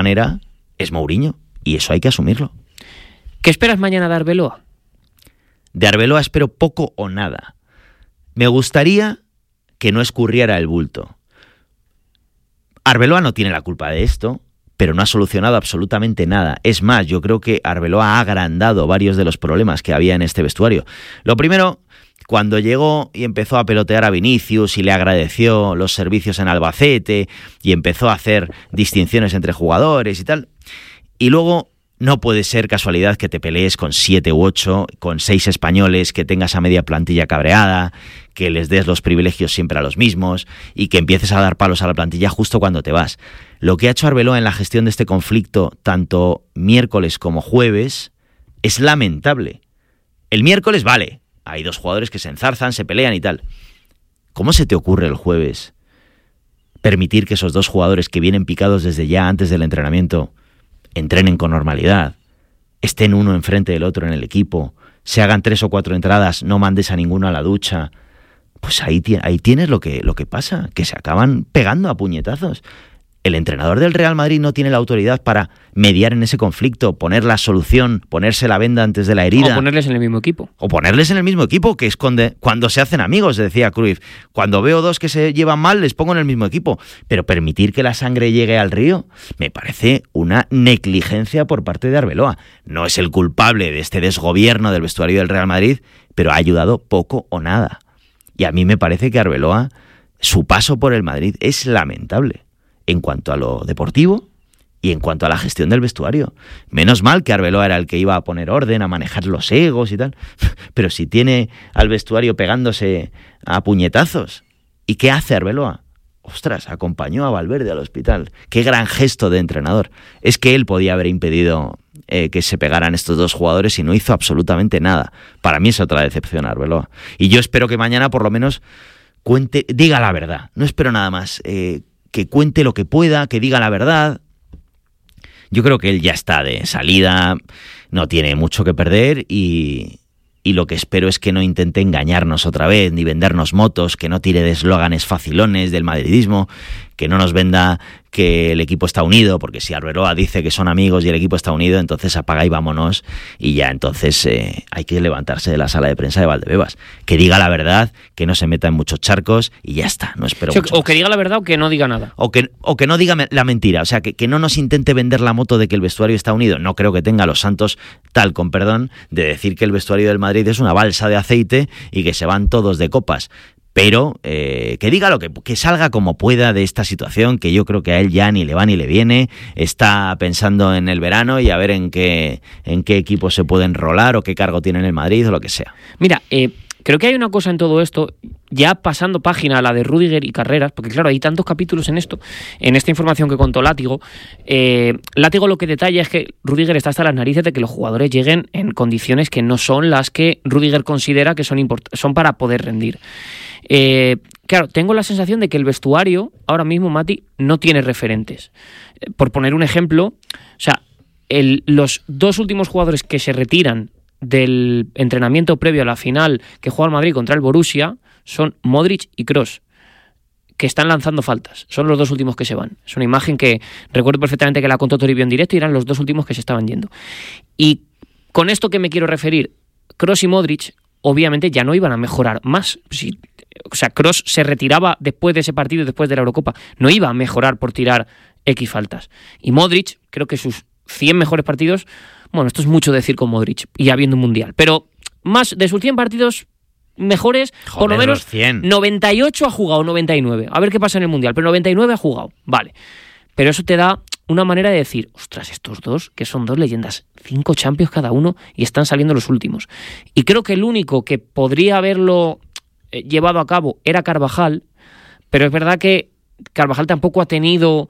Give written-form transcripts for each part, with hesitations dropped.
manera es Mourinho, y eso hay que asumirlo. ¿Qué esperas mañana de Arbeloa? De Arbeloa espero poco o nada. Me gustaría que no escurriera el bulto. Arbeloa no tiene la culpa de esto, pero no ha solucionado absolutamente nada. Es más, yo creo que Arbeloa ha agrandado varios de los problemas que había en este vestuario. Lo primero, cuando llegó y empezó a pelotear a Vinicius y le agradeció los servicios en Albacete y empezó a hacer distinciones entre jugadores y tal. Y luego, no puede ser casualidad que te pelees con 7 u 8, con 6 españoles, que tengas a media plantilla cabreada, que les des los privilegios siempre a los mismos y que empieces a dar palos a la plantilla justo cuando te vas. Lo que ha hecho Arbeloa en la gestión de este conflicto, tanto miércoles como jueves, es lamentable. El miércoles vale, hay 2 jugadores que se enzarzan, se pelean y tal. ¿Cómo se te ocurre el jueves permitir que esos 2 jugadores que vienen picados desde ya antes del entrenamiento entrenen con normalidad, estén uno enfrente del otro en el equipo, se hagan 3 o 4 entradas, no mandes a ninguno a la ducha? Pues ahí tienes lo que pasa, que se acaban pegando a puñetazos. El entrenador del Real Madrid no tiene la autoridad para mediar en ese conflicto, poner la solución, ponerse la venda antes de la herida. O ponerles en el mismo equipo. O ponerles en el mismo equipo, que es cuando se hacen amigos, decía Cruyff. Cuando veo 2 que se llevan mal, les pongo en el mismo equipo. Pero permitir que la sangre llegue al río me parece una negligencia por parte de Arbeloa. No es el culpable de este desgobierno del vestuario del Real Madrid, pero ha ayudado poco o nada. Y a mí me parece que Arbeloa, su paso por el Madrid es lamentable en cuanto a lo deportivo y en cuanto a la gestión del vestuario. Menos mal que Arbeloa era el que iba a poner orden, a manejar los egos y tal, pero si tiene al vestuario pegándose a puñetazos, ¿y qué hace Arbeloa? Ostras, acompañó a Valverde al hospital. Qué gran gesto de entrenador. Es que él podía haber impedido que se pegaran estos 2 jugadores y no hizo absolutamente nada. Para mí es otra decepción Arbeloa. Y yo espero que mañana por lo menos diga la verdad. No espero nada más. Que cuente lo que pueda, que diga la verdad. Yo creo que él ya está de salida, no tiene mucho que perder y lo que espero es que no intente engañarnos otra vez, ni vendernos motos, que no tire de eslóganes facilones del madridismo, que no nos venda que el equipo está unido, porque si Arbeloa dice que son amigos y el equipo está unido, entonces apaga y vámonos, y ya entonces hay que levantarse de la sala de prensa de Valdebebas. Que diga la verdad, que no se meta en muchos charcos y ya está, no espero mucho O que diga la verdad o que no diga nada. O que no diga la mentira, o sea, que no nos intente vender la moto de que el vestuario está unido. No creo que tenga los santos, tal, con perdón, de decir que el vestuario del Madrid es una balsa de aceite y que se van todos de copas. Pero que diga que salga como pueda de esta situación, que yo creo que a él ya ni le va ni le viene, está pensando en el verano y a ver en qué equipo se puede enrolar o qué cargo tiene en el Madrid o lo que sea. Mira, creo que hay una cosa en todo esto, ya pasando página a la de Rüdiger y Carreras, porque claro, hay tantos capítulos en esto, en esta información que contó Látigo. Látigo lo que detalla es que Rüdiger está hasta las narices de que los jugadores lleguen en condiciones que no son las que Rüdiger considera que son para poder rendir. Claro, tengo la sensación de que el vestuario, ahora mismo, Mati, no tiene referentes. Por poner un ejemplo, o sea, los 2 últimos jugadores que se retiran del entrenamiento previo a la final que juega el Madrid contra el Borussia son Modric y Kroos, que están lanzando faltas. Son los 2 últimos que se van. Es una imagen que recuerdo perfectamente que la contó Toribio en directo y eran los 2 últimos que se estaban yendo. Y con esto que me quiero referir, Kroos y Modric obviamente ya no iban a mejorar más. O sea, Kroos se retiraba después de ese partido, después de la Eurocopa. No iba a mejorar por tirar X faltas. Y Modric, creo que sus 100 mejores partidos, bueno, esto es mucho decir con Modric, y habiendo un mundial, pero más de sus 100 partidos mejores, por lo menos 100. 98 ha jugado, 99. A ver qué pasa en el mundial, pero 99 ha jugado, vale. Pero eso te da una manera de decir, ostras, estos 2, que son 2 leyendas, 5 Champions cada uno y están saliendo los últimos. Y creo que el único que podría haberlo llevado a cabo era Carvajal, pero es verdad que Carvajal tampoco ha tenido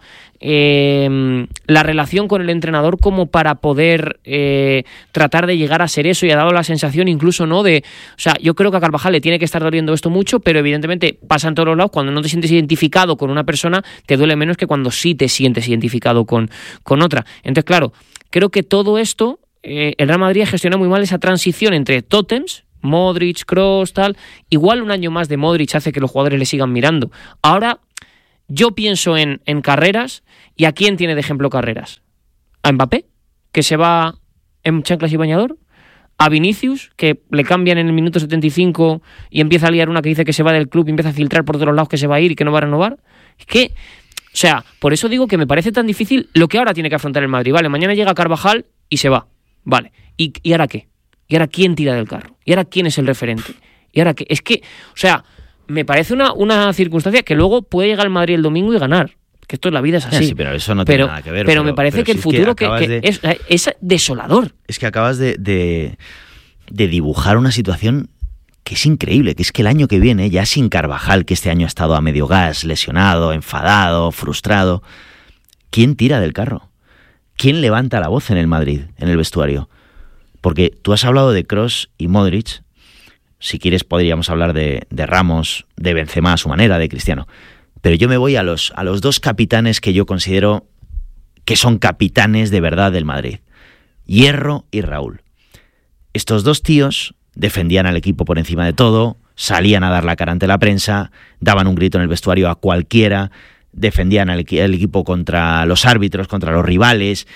la relación con el entrenador como para poder tratar de llegar a ser eso, y ha dado la sensación incluso, ¿no? O sea, yo creo que a Carvajal le tiene que estar doliendo esto mucho, pero evidentemente pasa en todos los lados. Cuando no te sientes identificado con una persona, te duele menos que cuando sí te sientes identificado con otra. Entonces, claro, creo que todo esto, el Real Madrid gestiona muy mal esa transición entre tótems, Modric, Kroos, tal. Igual un año más de Modric hace que los jugadores le sigan mirando. Ahora yo pienso en Carreras, y ¿a quién tiene de ejemplo Carreras? a Mbappé, que se va en chanclas y bañador, a Vinicius, que le cambian en el minuto 75 y empieza a liar una que dice que se va del club y empieza a filtrar por todos lados que se va a ir y que no va a renovar. Es que, o sea, por eso digo que me parece tan difícil lo que ahora tiene que afrontar el Madrid. Vale, mañana llega Carvajal y se va. Vale, ¿y ahora qué? ¿Y ahora quién tira del carro? ¿Y ahora quién es el referente? ¿Y ahora qué? Es que, o sea, me parece una circunstancia que luego puede llegar el Madrid el domingo y ganar. Que esto en la vida es así. Sí, pero eso no tiene nada que ver. Pero me parece que el futuro es desolador. Es que acabas de dibujar una situación que es increíble, que es que el año que viene, ya sin Carvajal, que este año ha estado a medio gas, lesionado, enfadado, frustrado, ¿quién tira del carro? ¿Quién levanta la voz en el Madrid, en el vestuario? Porque tú has hablado de Kroos y Modric, si quieres podríamos hablar de Ramos, de Benzema a su manera, de Cristiano. Pero yo me voy a los dos capitanes que yo considero que son capitanes de verdad del Madrid. Hierro y Raúl. Estos dos tíos defendían al equipo por encima de todo, salían a dar la cara ante la prensa, daban un grito en el vestuario a cualquiera, defendían al equipo contra los árbitros, contra los rivales,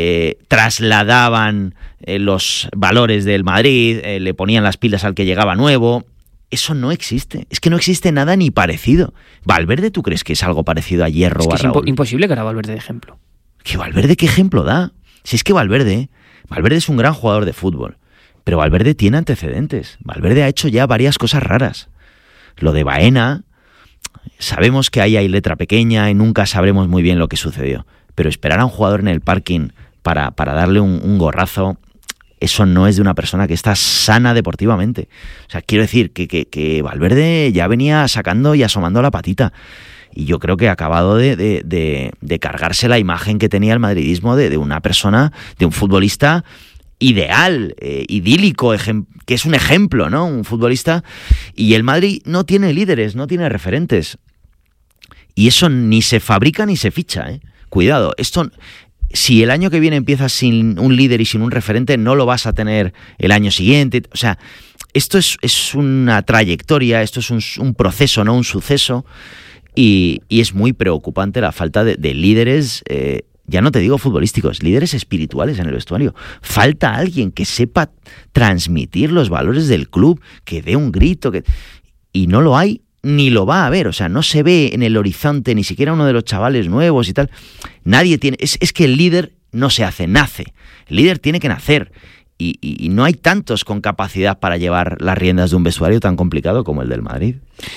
trasladaban los valores del Madrid, le ponían las pilas al que llegaba nuevo. Eso no existe. Es que no existe nada ni parecido. ¿Valverde tú crees que es algo parecido a Hierro o a Raúl? Es imposible que era Valverde de ejemplo. ¿Que Valverde qué ejemplo da? Si es que Valverde es un gran jugador de fútbol, pero Valverde tiene antecedentes. Valverde ha hecho ya varias cosas raras. Lo de Baena, sabemos que ahí hay letra pequeña y nunca sabremos muy bien lo que sucedió. Pero esperar a un jugador en el parking para darle un gorrazo, eso no es de una persona que está sana deportivamente. O sea, quiero decir que Valverde ya venía sacando y asomando la patita. Y yo creo que ha acabado de cargarse la imagen que tenía el madridismo de una persona, de un futbolista ideal, idílico, que es un ejemplo, ¿no? Un futbolista. Y el Madrid no tiene líderes, no tiene referentes. Y eso ni se fabrica ni se ficha, ¿eh? Cuidado, esto... Si el año que viene empiezas sin un líder y sin un referente, no lo vas a tener el año siguiente. O sea, esto es una trayectoria, esto es un proceso, no un suceso. Y es muy preocupante la falta de líderes, ya no te digo futbolísticos, líderes espirituales en el vestuario. Falta alguien que sepa transmitir los valores del club, que dé un grito. Y no lo hay. Ni lo va a haber, o sea, no se ve en el horizonte ni siquiera uno de los chavales nuevos y tal. Nadie tiene... Es que el líder no se hace, nace. El líder tiene que nacer. Y no hay tantos con capacidad para llevar las riendas de un vestuario tan complicado como el del Madrid.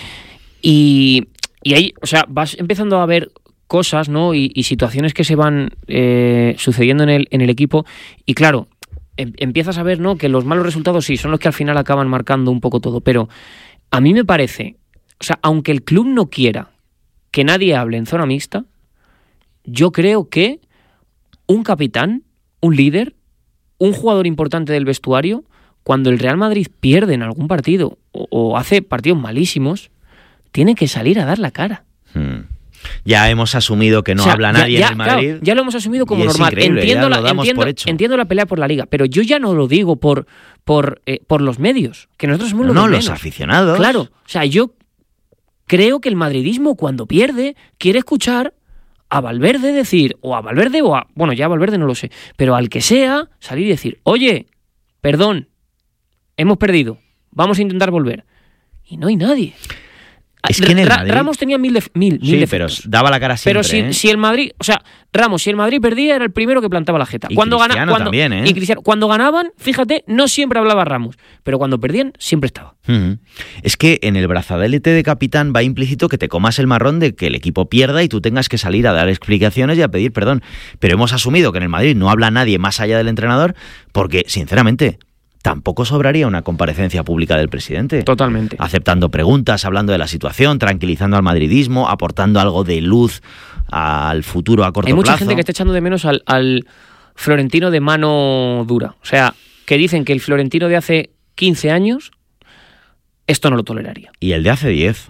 Y ahí, o sea, vas empezando a ver cosas, ¿no? Y situaciones que se van sucediendo en el equipo. Y claro, empiezas a ver, ¿no? Que los malos resultados sí son los que al final acaban marcando un poco todo. Pero a mí me parece... O sea, aunque el club no quiera que nadie hable en zona mixta, yo creo que un capitán, un líder, un jugador importante del vestuario, cuando el Real Madrid pierde en algún partido o hace partidos malísimos, tiene que salir a dar la cara. Ya hemos asumido que no habla nadie en el Madrid. Claro, ya lo hemos asumido como normal. Entiendo la pelea por la Liga, pero yo ya no lo digo por los medios, que nosotros somos los aficionados. Claro, o sea, yo creo que el madridismo cuando pierde quiere escuchar a Valverde decir, o a Valverde o a... Bueno, ya a Valverde no lo sé, pero al que sea, salir y decir, oye, perdón, hemos perdido, vamos a intentar volver. Y no hay nadie. Es que en el Madrid... Ramos tenía mil sí, defectos. Pero daba la cara siempre. Pero si el Madrid... O sea, Ramos, si el Madrid perdía, era el primero que plantaba la jeta. Y Cristiano también, ¿eh? Y Cristiano. Cuando ganaban, fíjate, no siempre hablaba Ramos. Pero cuando perdían, siempre estaba. Es que en el brazalete de capitán va implícito que te comas el marrón de que el equipo pierda y tú tengas que salir a dar explicaciones y a pedir perdón. Pero hemos asumido que en el Madrid no habla nadie más allá del entrenador porque, sinceramente... Tampoco sobraría una comparecencia pública del presidente. Totalmente. Aceptando preguntas, hablando de la situación, tranquilizando al madridismo, aportando algo de luz al futuro a corto plazo. Hay mucha gente que está echando de menos al Florentino de mano dura. O sea, que dicen que el Florentino de hace 15 años esto no lo toleraría. Y el de hace 10.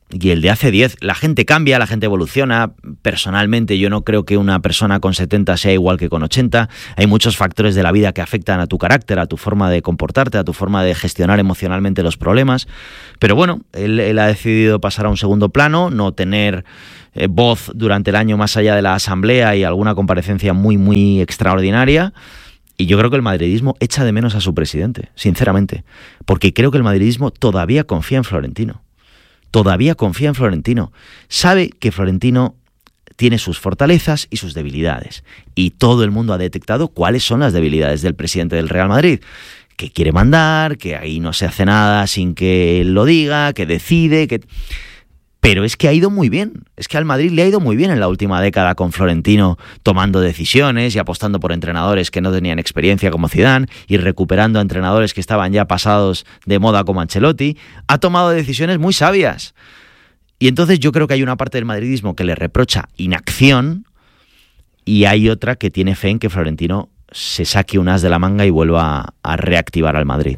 y el de hace 10. La gente cambia, la gente evoluciona. Personalmente yo no creo que una persona con 70 sea igual que con 80. Hay muchos factores de la vida que afectan a tu carácter, a tu forma de comportarte, a tu forma de gestionar emocionalmente los problemas. Pero bueno, él ha decidido pasar a un segundo plano, no tener voz durante el año más allá de la asamblea y alguna comparecencia muy, muy extraordinaria. Y yo creo que el madridismo echa de menos a su presidente, sinceramente. Porque creo que el madridismo todavía confía en Florentino. Todavía confía en Florentino. Sabe que Florentino tiene sus fortalezas y sus debilidades. Y todo el mundo ha detectado cuáles son las debilidades del presidente del Real Madrid. Que quiere mandar, que ahí no se hace nada sin que él lo diga, que decide, que... Pero es que ha ido muy bien. Es que al Madrid le ha ido muy bien en la última década con Florentino tomando decisiones y apostando por entrenadores que no tenían experiencia como Zidane y recuperando a entrenadores que estaban ya pasados de moda como Ancelotti. Ha tomado decisiones muy sabias. Y entonces yo creo que hay una parte del madridismo que le reprocha inacción y hay otra que tiene fe en que Florentino se saque un as de la manga y vuelva a reactivar al Madrid.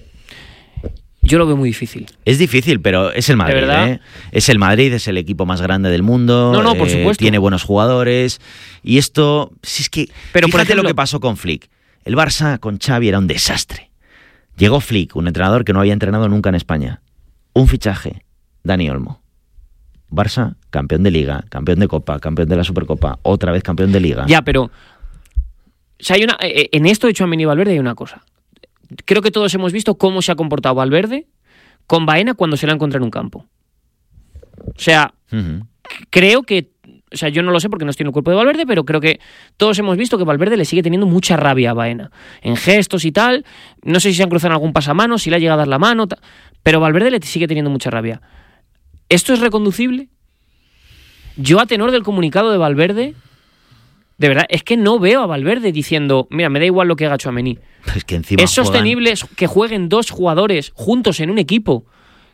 Yo lo veo muy difícil. Es difícil, pero es el Madrid, ¿eh? Es el Madrid, es el equipo más grande del mundo. No, por supuesto. Tiene buenos jugadores. Y esto, si es que... Pero fíjate por ejemplo, lo que pasó con Flick. El Barça con Xavi era un desastre. Llegó Flick, un entrenador que no había entrenado nunca en España. Un fichaje, Dani Olmo. Barça, campeón de Liga, campeón de Copa, campeón de la Supercopa, otra vez campeón de Liga. Ya, pero... O sea, en esto de Tchouaméni y Valverde hay una cosa. Creo que todos hemos visto cómo se ha comportado Valverde con Baena cuando se la encuentra en un campo. O sea, creo que... O sea, yo no lo sé porque no estoy en el cuerpo de Valverde, pero creo que todos hemos visto que Valverde le sigue teniendo mucha rabia a Baena. En gestos y tal. No sé si se han cruzado en algún pasamanos, si le ha llegado a dar la mano, pero Valverde le sigue teniendo mucha rabia. ¿Esto es reconducible? Yo, a tenor del comunicado de Valverde... De verdad, es que no veo a Valverde diciendo, mira, me da igual lo que haga Tchouaméni. Es que encima ¿Es sostenible que jueguen dos jugadores juntos en un equipo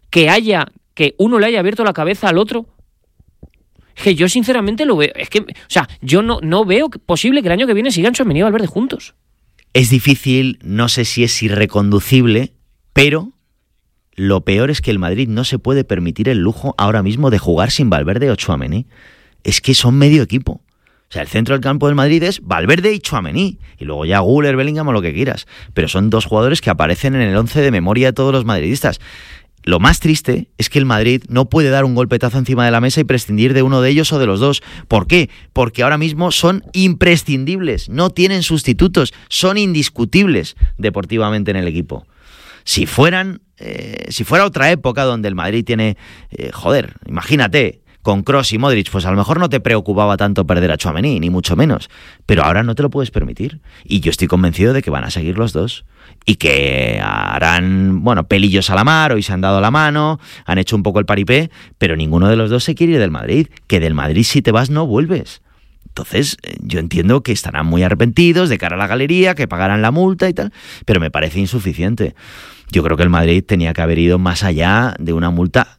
que uno le haya abierto la cabeza al otro? Es que yo sinceramente lo veo. Es que, o sea, yo no veo posible que el año que viene sigan Tchouaméni y Valverde juntos. Es difícil, no sé si es irreconducible, pero lo peor es que el Madrid no se puede permitir el lujo ahora mismo de jugar sin Valverde o Tchouaméni. Es que son medio equipo. O sea, el centro del campo del Madrid es Valverde y Tchouaméni. Y luego ya Güler, Bellingham o lo que quieras. Pero son dos jugadores que aparecen en el 11 de memoria de todos los madridistas. Lo más triste es que el Madrid no puede dar un golpetazo encima de la mesa y prescindir de uno de ellos o de los dos. ¿Por qué? Porque ahora mismo son imprescindibles. No tienen sustitutos. Son indiscutibles deportivamente en el equipo. Si fuera otra época donde el Madrid tiene... imagínate... Con Kroos y Modric, pues a lo mejor no te preocupaba tanto perder a Tchouaméni, ni mucho menos. Pero ahora no te lo puedes permitir. Y yo estoy convencido de que van a seguir los dos. Y que harán, pelillos a la mar, hoy se han dado la mano, han hecho un poco el paripé, pero ninguno de los dos se quiere ir del Madrid. Que del Madrid si te vas no vuelves. Entonces, yo entiendo que estarán muy arrepentidos de cara a la galería, que pagarán la multa y tal, pero me parece insuficiente. Yo creo que el Madrid tenía que haber ido más allá de una multa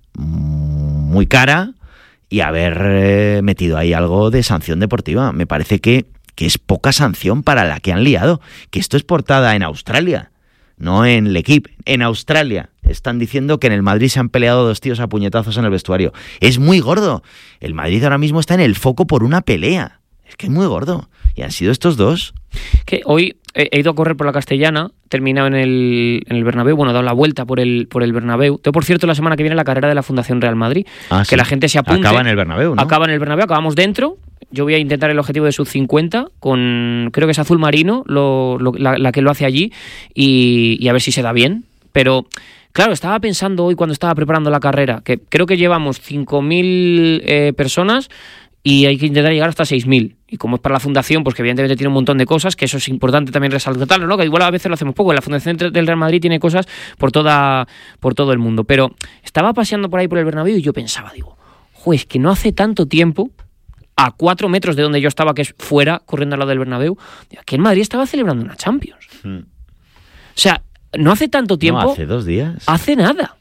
muy cara y haber metido ahí algo de sanción deportiva. Me parece que es poca sanción para la que han liado. Que esto es portada en Australia, no en L'Equipe, en Australia. Están diciendo que en el Madrid se han peleado dos tíos a puñetazos en el vestuario. Es muy gordo. El Madrid ahora mismo está en el foco por una pelea. Es que es muy gordo. Y han sido estos dos. Que hoy he ido a correr por la Castellana, terminado en el Bernabéu, he dado la vuelta por el Bernabéu. Por cierto, la semana que viene la carrera de la Fundación Real Madrid, que sí. La gente se apunte. Acaba en el Bernabéu, ¿no? Acaba en el Bernabéu, acabamos dentro. Yo voy a intentar el objetivo de sub 50 con, creo que es azul marino, la que lo hace allí, y a ver si se da bien. Pero, claro, estaba pensando hoy cuando estaba preparando la carrera, que creo que llevamos 5.000 personas y hay que intentar llegar hasta 6.000. Y como es para la Fundación, pues que evidentemente tiene un montón de cosas, que eso es importante también resaltarlo, ¿no? Que igual a veces lo hacemos poco. La Fundación del Real Madrid tiene cosas por todo el mundo. Pero estaba paseando por ahí por el Bernabéu y yo pensaba, es que no hace tanto tiempo, a 4 metros de donde yo estaba, que es fuera, corriendo al lado del Bernabéu, aquí en Madrid estaba celebrando una Champions. O sea, no hace tanto tiempo... No, hace 2 días. Hace nada.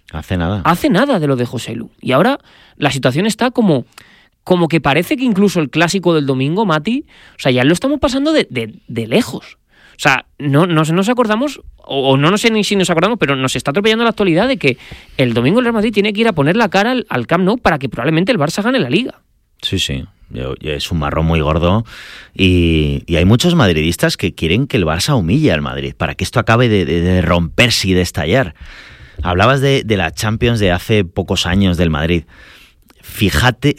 Hace nada de lo de Joselu. Y ahora la situación está como que parece que incluso el clásico del domingo, Mati, o sea, ya lo estamos pasando de lejos. O sea, no nos acordamos, o no sé ni si nos acordamos, pero nos está atropellando la actualidad de que el domingo el Real Madrid tiene que ir a poner la cara al Camp Nou para que probablemente el Barça gane la Liga. Sí. Es un marrón muy gordo y hay muchos madridistas que quieren que el Barça humille al Madrid para que esto acabe de romperse y de estallar. Hablabas de la Champions de hace pocos años del Madrid. Fíjate,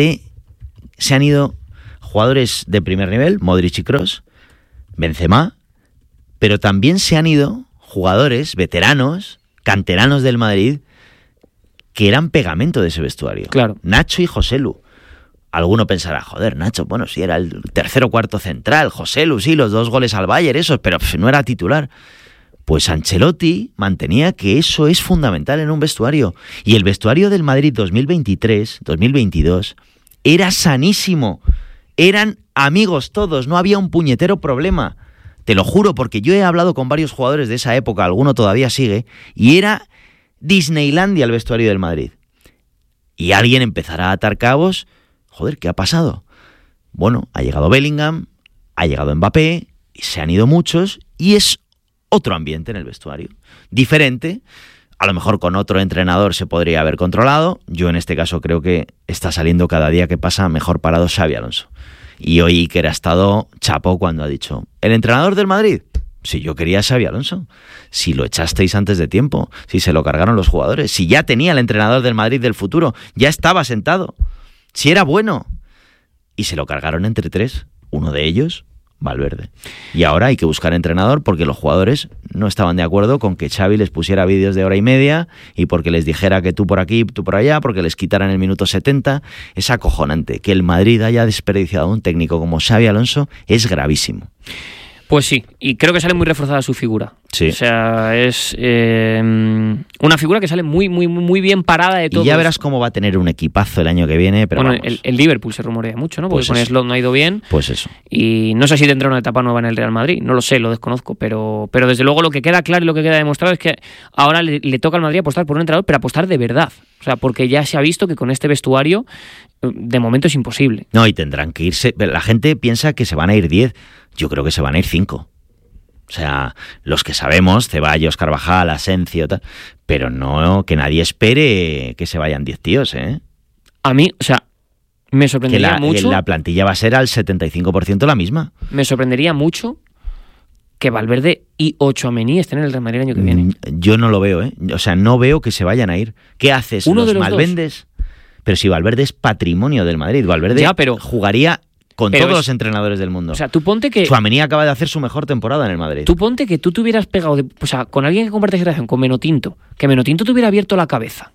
se han ido jugadores de primer nivel, Modric y Kroos, Benzema, pero también se han ido jugadores veteranos, canteranos del Madrid, que eran pegamento de ese vestuario. Claro. Nacho y Joselu. Alguno pensará, joder, Nacho, bueno, sí, era el tercer o cuarto central, Joselu, sí, los 2 goles al Bayern, esos, pero no era titular. Pues Ancelotti mantenía que eso es fundamental en un vestuario. Y el vestuario del Madrid 2023-2022 era sanísimo. Eran amigos todos, no había un puñetero problema. Te lo juro, porque yo he hablado con varios jugadores de esa época, alguno todavía sigue, y era Disneylandia el vestuario del Madrid. Y alguien empezará a atar cabos. Joder, ¿qué ha pasado? Bueno, ha llegado Bellingham, ha llegado Mbappé, y se han ido muchos, y es otro ambiente en el vestuario. Diferente, a lo mejor con otro entrenador se podría haber controlado. Yo en este caso creo que está saliendo cada día que pasa mejor parado Xabi Alonso. Y hoy Iker ha estado chapo cuando ha dicho, ¿el entrenador del Madrid? Si yo quería a Xabi Alonso, si lo echasteis antes de tiempo, si se lo cargaron los jugadores, si ya tenía el entrenador del Madrid del futuro, ya estaba sentado. Si era bueno. Y se lo cargaron entre 3. Uno de ellos, Valverde. Y ahora hay que buscar entrenador porque los jugadores no estaban de acuerdo con que Xavi les pusiera vídeos de hora y media y porque les dijera que tú por aquí, tú por allá, porque les quitaran el minuto 70. Es acojonante. Que el Madrid haya desperdiciado a un técnico como Xabi Alonso es gravísimo. Pues sí, y creo que sale muy reforzada su figura. Sí. O sea, es una figura que sale muy, muy, muy bien parada de todo. Y ya verás cómo va a tener un equipazo el año que viene. Pero bueno, vamos. el Liverpool se rumorea mucho, ¿no? Porque Pues con eso. Slot no ha ido bien. Pues eso. Y no sé si tendrá una etapa nueva en el Real Madrid. No lo sé, lo desconozco. Pero desde luego lo que queda claro y lo que queda demostrado es que ahora le toca al Madrid apostar por un entrenador, pero apostar de verdad. O sea, porque ya se ha visto que con este vestuario de momento es imposible. No, y tendrán que irse. La gente piensa que se van a ir 10. Yo creo que se van a ir 5. O sea, los que sabemos, Ceballos, Carvajal, Asensio, tal, pero no que nadie espere que se vayan 10 tíos, ¿eh? A mí, o sea, me sorprendería mucho. La plantilla va a ser al 75% la misma. Me sorprendería mucho que Valverde y Tchouaméni estén en el Real Madrid el año que viene. Yo no lo veo, ¿eh? O sea, no veo que se vayan a ir. ¿Qué haces? Uno de los malvendes. Pero si Valverde es patrimonio del Madrid, Valverde ya, pero jugaría con todos los entrenadores del mundo. O sea, tú ponte que Tchouaméni acaba de hacer su mejor temporada en el Madrid. Tú ponte que tú te hubieras pegado, o sea, con alguien que comparte generación, con Menotinto, que Menotinto te hubiera abierto la cabeza.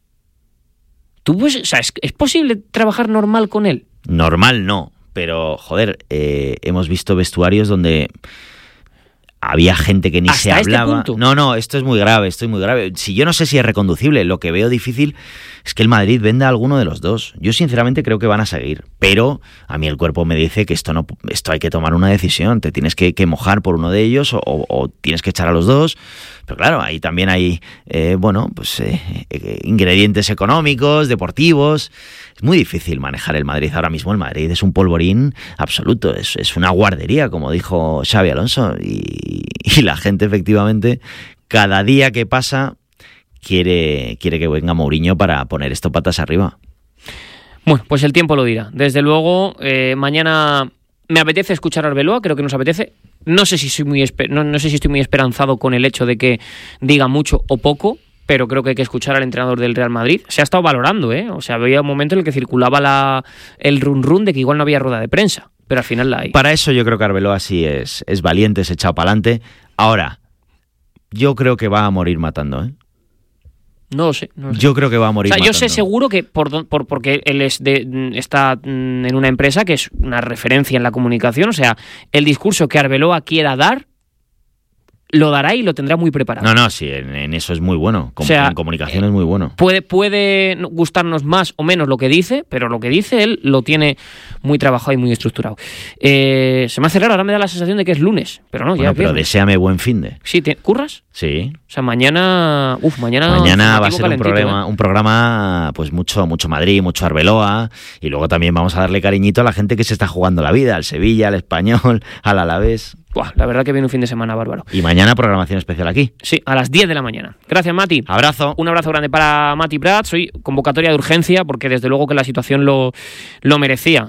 Tú, pues, o sea, ¿es posible trabajar normal con él? Normal no, pero, joder, hemos visto vestuarios donde había gente que ni se hablaba. Este punto. No, esto es muy grave, Si yo no sé si es reconducible, lo que veo difícil es que el Madrid venda a alguno de los dos. Yo sinceramente creo que van a seguir, pero a mí el cuerpo me dice que esto hay que tomar una decisión. Te tienes que mojar por uno de ellos o tienes que echar a los dos. Pero claro, ahí también hay ingredientes económicos, deportivos. Es muy difícil manejar el Madrid ahora mismo. El Madrid es un polvorín absoluto, es una guardería, como dijo Xabi Alonso, y la gente efectivamente cada día que pasa quiere que venga Mourinho para poner esto patas arriba. Bueno, pues el tiempo lo dirá. Desde luego, mañana me apetece escuchar a Arbeloa, creo que nos apetece. No sé si estoy muy esperanzado con el hecho de que diga mucho o poco, pero creo que hay que escuchar al entrenador del Real Madrid. Se ha estado valorando, O sea, había un momento en el que circulaba el run de que igual no había rueda de prensa, pero al final la hay. Para eso yo creo que Arbeloa sí es valiente, se echado para adelante. Ahora, yo creo que va a morir matando, No lo sé. Yo creo que va a morir matando. Yo sé seguro que porque él está en una empresa que es una referencia en la comunicación, o sea, el discurso que Arbeloa quiera dar, lo dará y lo tendrá muy preparado. No, sí, en eso es muy bueno. En comunicación es muy bueno. Puede gustarnos más o menos lo que dice, pero lo que dice él lo tiene muy trabajado y muy estructurado. Se me hace raro, ahora me da la sensación de que es lunes, pero no, ya. Pero deséame buen finde. Sí, ¿curras? Sí. O sea, mañana va a ser un programa, pues mucho Madrid, mucho Arbeloa, y luego también vamos a darle cariñito a la gente que se está jugando la vida, al Sevilla, al Español, al Alavés. La verdad que viene un fin de semana bárbaro. Y mañana programación especial aquí. Sí, a las 10 de la mañana. Gracias, Mati. Abrazo. Un abrazo grande para Mati Prats. Hoy convocatoria de urgencia porque desde luego que la situación lo merecía.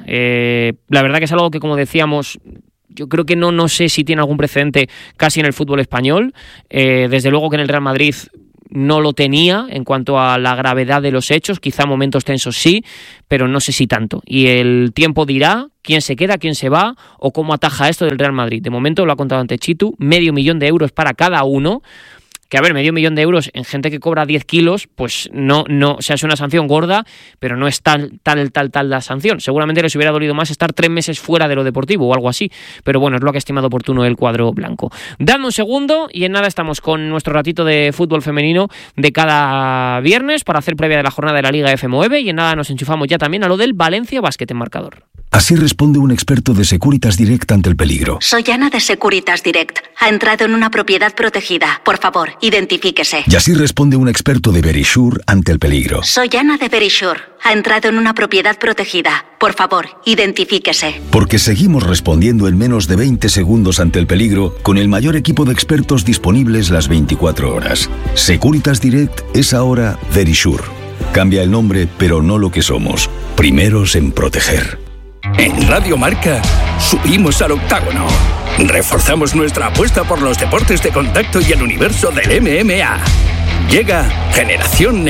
La verdad que es algo que, como decíamos, yo creo que no sé si tiene algún precedente casi en el fútbol español. Desde luego que en el Real Madrid no lo tenía en cuanto a la gravedad de los hechos, quizá momentos tensos sí, pero no sé si tanto. Y el tiempo dirá quién se queda, quién se va o cómo ataja esto del Real Madrid. De momento, lo ha contado antes Chitu, 500.000 euros para cada uno. Que, a ver, 500.000 euros en gente que cobra 10 kilos, pues no, o sea, es una sanción gorda, pero no es tal la sanción. Seguramente les hubiera dolido más estar 3 meses fuera de lo deportivo o algo así, pero bueno, es lo que ha estimado oportuno el cuadro blanco. Dadme un segundo y en nada estamos con nuestro ratito de fútbol femenino de cada viernes para hacer previa de la jornada de la Liga F9 y en nada nos enchufamos ya también a lo del Valencia Basket en marcador. Así responde un experto de Securitas Direct ante el peligro. Soy Ana de Securitas Direct. Ha entrado en una propiedad protegida. Por favor, identifíquese. Y así responde un experto de Verisure ante el peligro. Soy Ana de Verisure. Ha entrado en una propiedad protegida. Por favor, identifíquese. Porque seguimos respondiendo en menos de 20 segundos ante el peligro con el mayor equipo de expertos disponibles las 24 horas. Securitas Direct es ahora Verisure. Cambia el nombre, pero no lo que somos. Primeros en proteger. En Radio Marca subimos al octágono. Reforzamos nuestra apuesta por los deportes de contacto y el universo del MMA. Llega Generación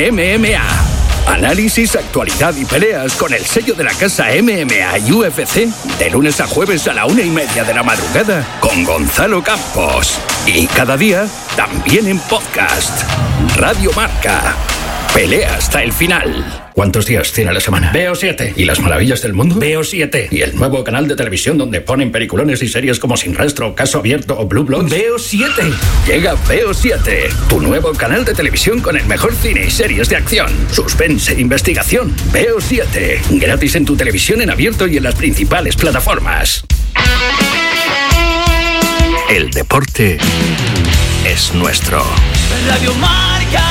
MMA. Análisis, actualidad y peleas con el sello de la casa MMA y UFC de lunes a jueves a la 1:30 de la madrugada con Gonzalo Campos. Y cada día también en podcast. Radio Marca. Pelea hasta el final. ¿Cuántos días tiene la semana? Veo 7. ¿Y las maravillas del mundo? Veo 7. ¿Y el nuevo canal de televisión donde ponen peliculones y series como Sin Rastro, Caso Abierto o Blue Bloods? Veo 7. Llega Veo 7, tu nuevo canal de televisión con el mejor cine y series de acción, suspense, investigación. Veo 7. Gratis en tu televisión en abierto y en las principales plataformas. El deporte es nuestro. Radio Marca.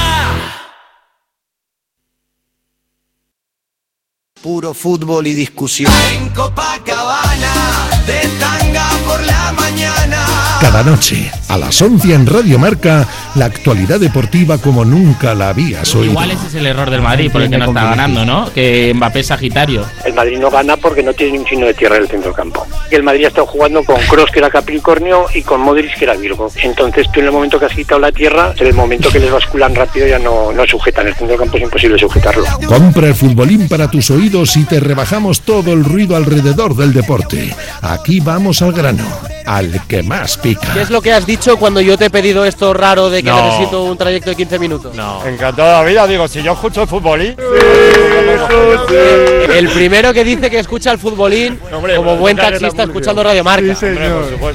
Puro fútbol y discusión. En Copacabana, de tanga por la mañana. Cada noche, a las 11 en Radio Marca, la actualidad deportiva como nunca la habías oído. Igual ese es el error del Madrid, por el que no está ganando, ¿no? Que Mbappé es sagitario. El Madrid no gana porque no tiene ni un signo de tierra en el centrocampo. Y el Madrid ha estado jugando con Kroos, que era Capricornio, y con Modric, que era Virgo. Entonces tú en el momento que has quitado la tierra, en el momento que les basculan rápido ya no sujetan. El centrocampo es imposible sujetarlo. Compra el futbolín para tus oídos y te rebajamos todo el ruido alrededor del deporte. Aquí vamos al grano, al que más pica. ¿Qué es lo que has dicho cuando yo te he pedido esto raro de que necesito un trayecto de 15 minutos? No. Encantado de la vida, digo, si yo escucho el futbolín. El primero que dice que escucha el futbolín, hombre, como buen taxista escuchando Radio Marca. Sí, señor. Hombre, por supuesto.